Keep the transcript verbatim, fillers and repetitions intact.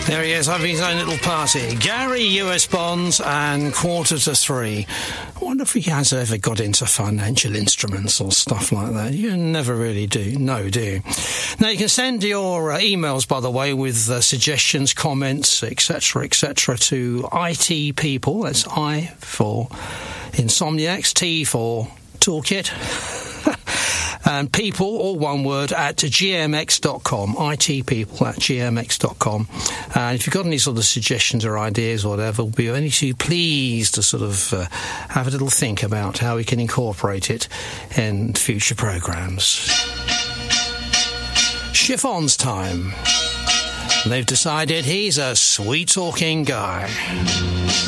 There he is, having his own little party. Gary, U S Bonds, and quarter to three. I wonder if he has ever got into financial instruments or stuff like that. You never really do. No, do you? Now, you can send your uh, emails, by the way, with uh, suggestions, comments, et cetera, et cetera, to I T people. That's I for Insomniacs, T for Toolkit. And people, all one word, at g m x dot com. I T people at g m x dot com. And if you've got any sort of suggestions or ideas or whatever, we'll be only too pleased to sort of uh, have a little think about how we can incorporate it in future programmes. Chiffon's time. They've decided he's a sweet-talking guy.